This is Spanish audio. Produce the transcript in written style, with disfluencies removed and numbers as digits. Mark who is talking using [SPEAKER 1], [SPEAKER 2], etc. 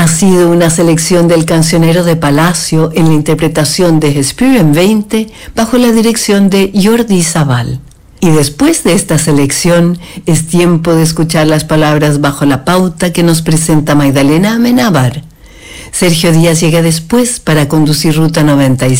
[SPEAKER 1] sido una selección del Cancionero de Palacio en la interpretación de Experience 20 bajo la dirección de Jordi Sabal. Y después de esta selección es tiempo de escuchar las palabras bajo la pauta que nos presenta Magdalena Amenábar. Sergio Díaz llega después para conducir Ruta 97.